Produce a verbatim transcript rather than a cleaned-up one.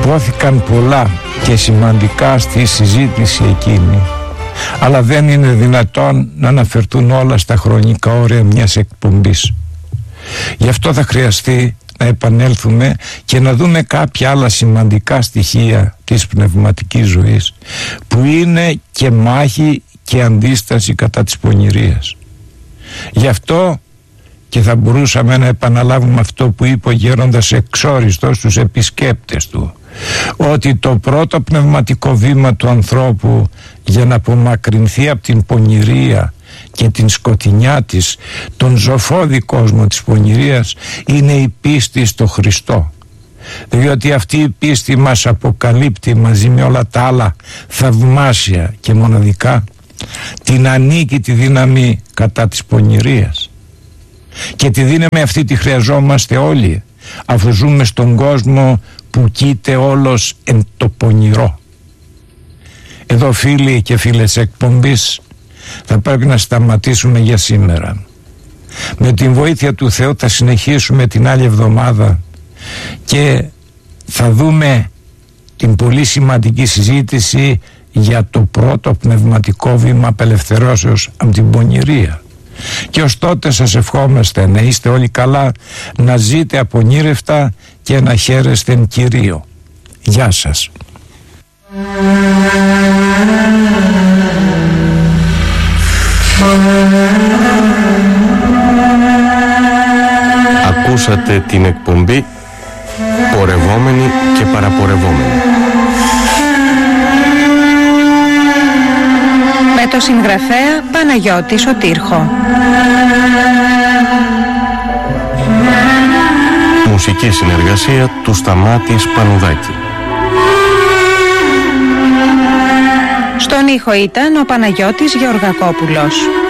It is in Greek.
υπόθηκαν πολλά και σημαντικά στη συζήτηση εκείνη, αλλά δεν είναι δυνατόν να αναφερθούν όλα στα χρονικά όρια μιας εκπομπής. Γι' αυτό θα χρειαστεί να επανέλθουμε και να δούμε κάποια άλλα σημαντικά στοιχεία της πνευματικής ζωής, που είναι και μάχη και αντίσταση κατά της πονηρίας. Γι' αυτό και θα μπορούσαμε να επαναλάβουμε αυτό που είπε ο γέροντας Εξόριστος στους επισκέπτες του, ότι το πρώτο πνευματικό βήμα του ανθρώπου για να απομακρυνθεί από την πονηρία και την σκοτεινιά της, τον ζωφώδη κόσμο της πονηρίας, είναι η πίστη στο Χριστό. Διότι αυτή η πίστη μας αποκαλύπτει μαζί με όλα τα άλλα θαυμάσια και μοναδικά την ανίκητη δύναμη κατά της πονηρίας. Και τη δύναμη αυτή τη χρειαζόμαστε όλοι, αφού ζούμε στον κόσμο που κοίται όλος εν το πονηρό. Εδώ, φίλοι και φίλες εκπομπής, θα πρέπει να σταματήσουμε για σήμερα. Με την βοήθεια του Θεού θα συνεχίσουμε την άλλη εβδομάδα και θα δούμε την πολύ σημαντική συζήτηση για το πρώτο πνευματικό βήμα απελευθερώσεως από την πονηρία. Και ως τότε σας ευχόμαστε να είστε όλοι καλά, να ζείτε απονήρευτα και να χαίρεστε εν Κυρίω. Γεια σας. Ακούσατε την εκπομπή «Πορευόμενοι και παραπορευόμενοι» με το συγγραφέα Παναγιώτη Σωτήρχο. Μουσική συνεργασία του Σταμάτη Σπανουδάκη. Στον ήχο ήταν ο Παναγιώτης Γεωργακόπουλος.